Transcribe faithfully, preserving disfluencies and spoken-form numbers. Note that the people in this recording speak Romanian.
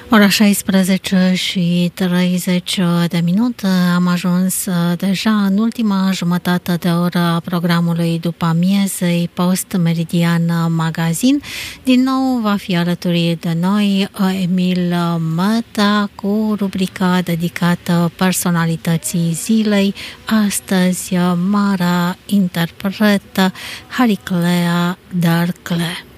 Ora șaisprezece și treizeci de minute, am ajuns deja în ultima jumătate de oră a programului după amiezei Post Meridian Magazin. Din nou va fi alături de noi Emil Măta cu rubrica dedicată personalității zilei. Astăzi, marea interpretă Hariclea Darcle.